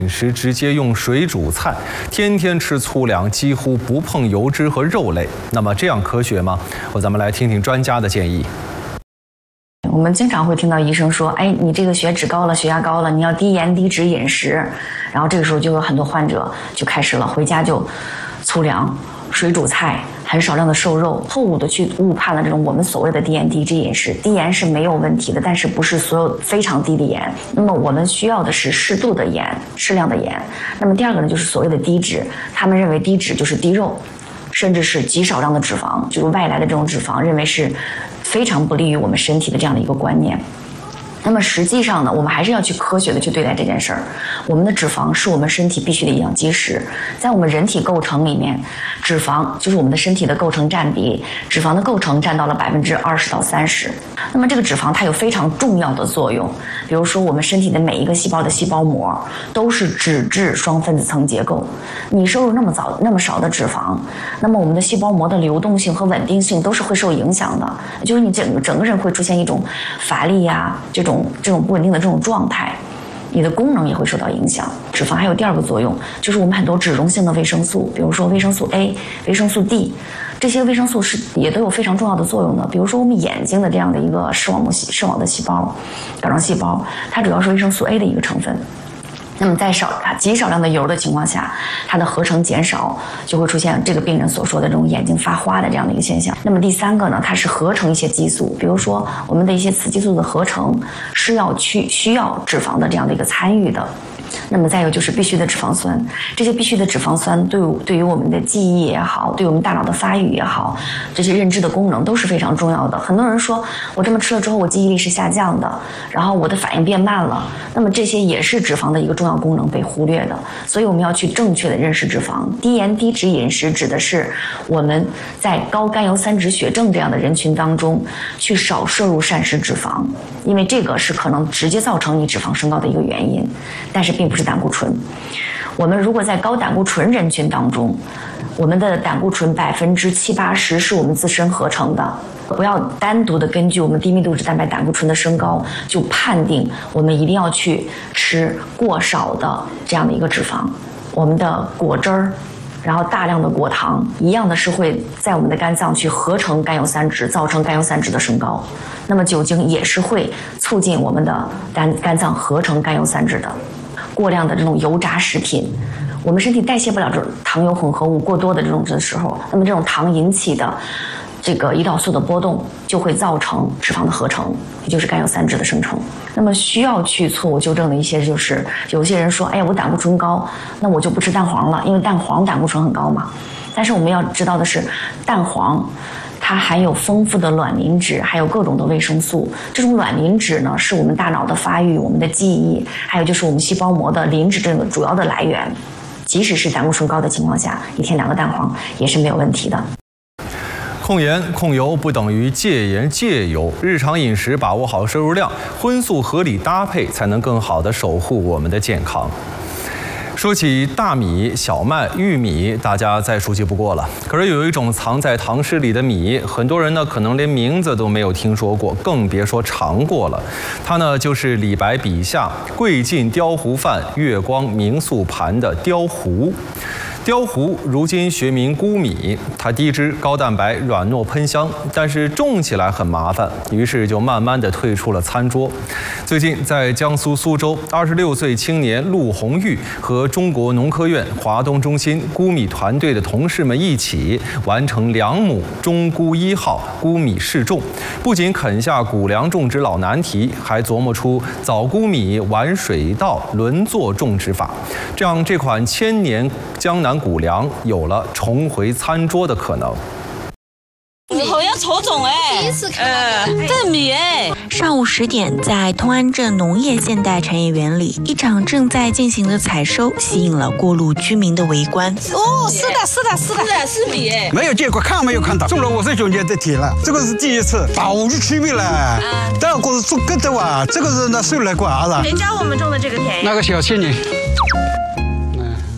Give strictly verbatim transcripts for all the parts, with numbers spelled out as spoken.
饮食直接用水煮菜，天天吃粗粮，几乎不碰油脂和肉类。那么这样科学吗？我咱们来听听专家的建议。 我们经常会听到医生说：“哎，你这个血脂高了，血压高了，你要低盐低脂饮食。”然后这个时候就有很多患者就开始了，回家就粗粮、水煮菜，很少量的瘦肉，错误的去误判了这种我们所谓的低盐低脂饮食。低盐是没有问题的，但是不是所有非常低的盐。那么我们需要的是适度的盐，适量的盐。那么第二个呢，就是所谓的低脂，他们认为低脂就是低肉，甚至是极少量的脂肪，就是外来的这种脂肪，认为是非常不利于我们身体的这样的一个观念。那么实际上呢，我们还是要去科学的去对待这件事儿。我们的脂肪是我们身体必须的营养基石，在我们人体构成里面，脂肪就是我们的身体的构成占比，脂肪的构成占到了百分之二十到三十。那么这个脂肪它有非常重要的作用，比如说我们身体的每一个细胞的细胞膜都是脂质双分子层结构，你摄入那么早那么少的脂肪，那么我们的细胞膜的流动性和稳定性都是会受影响的，就是你整个整个人会出现一种乏力呀、这种这种不稳定的这种状态，你的功能也会受到影响。脂肪还有第二个作用，就是我们很多脂溶性的维生素，比如说维生素 A、维生素 D， 这些维生素是也都有非常重要的作用的。比如说我们眼睛的这样的一个视网膜视网的细胞、甲状细胞，它主要是维生素 A 的一个成分。那么在少极少量的油的情况下，它的合成减少，就会出现这个病人所说的这种眼睛发花的这样的一个现象。那么第三个呢，它是合成一些激素，比如说我们的一些雌激素的合成是要去需要脂肪的这样的一个参与的。那么再有就是必需的脂肪酸，这些必需的脂肪酸对对于我们的记忆也好，对我们大脑的发育也好，这些认知的功能都是非常重要的。很多人说我这么吃了之后，我记忆力是下降的，然后我的反应变慢了，那么这些也是脂肪的一个重要功能被忽略的。所以我们要去正确的认识脂肪。低盐低脂饮食指的是我们在高甘油三酯血症这样的人群当中去少摄入膳食脂肪，因为这个是可能直接造成你脂肪升高的一个原因，但是并不是胆固醇。我们如果在高胆固醇人群当中，我们的胆固醇百分之七八十是我们自身合成的，不要单独的根据我们低密度脂蛋白胆固醇的升高就判定我们一定要去吃过少的这样的一个脂肪。我们的果汁儿，然后大量的果糖，一样的是会在我们的肝脏去合成甘油三酯，造成甘油三酯的升高。那么酒精也是会促进我们的肝肝脏合成甘油三酯的。过量的这种油炸食品，我们身体代谢不了这种糖油混合物过多的这种的时候，那么这种糖引起的这个胰岛素的波动就会造成脂肪的合成，也就是甘油三酯的生成。那么需要去错误纠正的一些就是有些人说，哎呀，我胆固醇高，那我就不吃蛋黄了，因为蛋黄胆固醇很高嘛。但是我们要知道的是，蛋黄它含有丰富的卵磷脂，还有各种的维生素。这种卵磷脂呢，是我们大脑的发育、我们的记忆，还有就是我们细胞膜的磷脂这个主要的来源。即使是胆固醇高的情况下，一天两个蛋黄也是没有问题的。 控盐控油不等于戒盐戒油，日常饮食把握好摄入量，荤素合理搭配，才能更好地守护我们的健康。说起大米、小麦、玉米，大家再熟悉不过了。可是有一种藏在唐诗里的米，很多人呢可能连名字都没有听说过，更别说尝过了。它呢就是李白笔下贵晋雕糊饭、月光明素盘的雕糊。雕糊如今学名菇米，它低脂、高蛋白、软糯喷香，但是种起来很麻烦，于是就慢慢的退出了餐桌。最近在江苏苏州，二十六岁青年陆红玉和中国农科院华东中心菇米团队的同事们一起完成两亩中菇一号菇米试种，不仅啃下谷粮种植老难题，还琢磨出早菇米晚水稻轮作种植法，这样这款千年江南谷粮有了重回餐桌的可能。 以后要错种哎， 第一次看到这米哎。 上午十点，在通安镇农业现代产业园里，一场正在进行的采收吸引了过路居民的围观。 哦，是的，是的，是的，是米哎。 没有见过，看没有看到，种了五十九年的田了，这个是第一次，早就区别了。但我是种疙瘩啊，这个是那收来过啊。 谁教我们种的这个田？ 那个小青年。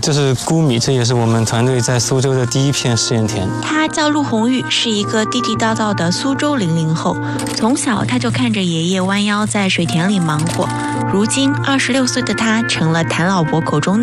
这是钴米，这也是我们团队在苏州的第一片试验田。 他叫陆红玉，是一个地地道道的苏州零零后。从小他就看着爷爷弯腰在水田里忙活，如今二十六岁的他成了谭老伯口中